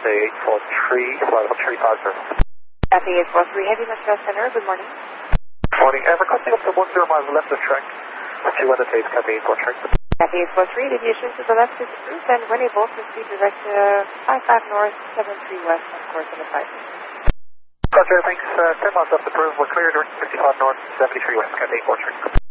843, flight 1350. Cathay 843, Heavy Nashville Center, good morning. Morning, requesting up to 10 miles left of track. 21 days, Cathay 843. Cathay 843, deviation to the left is approved, and when able, proceed direct 55 north, 73 west, on course on the 5. Roger, thanks. 10 miles left approved. We're clear direct 55 north, 73 west, Cathay 843.